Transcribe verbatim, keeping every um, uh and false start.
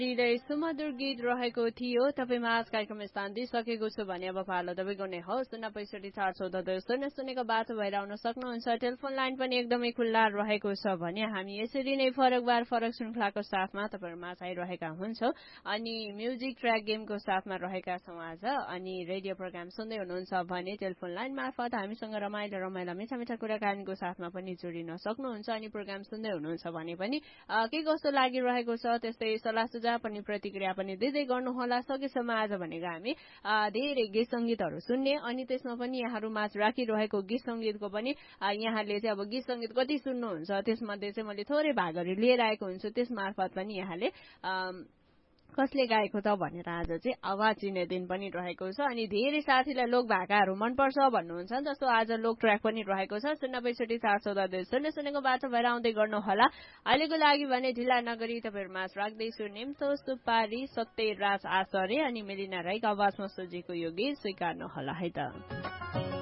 सुमधुर गीत रहेको थियो। तपाईँ माझ कार्यक्रम स्थान दिइसकेको छु भने अब पालो तपाईँको नै हो शून्य पैँसठी चार चौध दुई शून्य शून्यको बाटो भएर आउन सक्नुहुन्छ। टेलिफोन लाइन पनि एकदमै खुल्ला रहेको छ भने हामी यसरी नै फरक बार फरक श्रृङ्खलाको साथमा तपाईँहरू माझ आइरहेका हुन्छौँ अनि म्युजिक ट्र्याक गेमको साथमा रहेका छौँ आज। अनि रेडियो प्रोग्राम सुन्दै हुनुहुन्छ भने टेलिफोन लाइन मार्फत हामीसँग रमाइलो रमाइलो मिठा मिठा कुराकानीको साथमा पनि जोडिन सक्नुहुन्छ। अनि प्रोग्राम सुन्दै हुनुहुन्छ भने पनि के कस्तो लागिरहेको छ त्यस्तै सल्लाह सुझाव पनि प्रतिक्रिया पनि दिँदै गर्नुहोला। सकेसम्म आज भनेको हामी धेरै गीत सङ्गीतहरू सुन्ने अनि त्यसमा पनि यहाँहरू माझ राखिरहेको गीत सङ्गीतको पनि यहाँले चाहिँ अब गीत सङ्गीत कति सुन्नुहुन्छ त्यसमध्ये चाहिँ मैले थोरै भागहरू लिएर आएको हुन्छु। त्यस मार्फत पनि यहाँले कसले गाएको त भनेर आज चाहिँ आवाज चिन्ने दिन पनि रहेको छ। अनि धेरै साथीलाई लोक भाकाहरू मनपर्छ भन्नुहुन्छ नि, जस्तो आज लोक ट्र्याक पनि रहेको छ। शून्य पैँसठी चार चौध दुई शून्य शून्यको बाटो भएर आउँदै गर्नुहोला। अहिलेको लागि भने ढिला नगरी तपाईँहरू माझ राख्दैछु निम्तो सुपारी सत्यराज आचार्य अनि मेलिना राईको आवाजमा सोझेको यो गीत स्वीकार्नुहोला है त।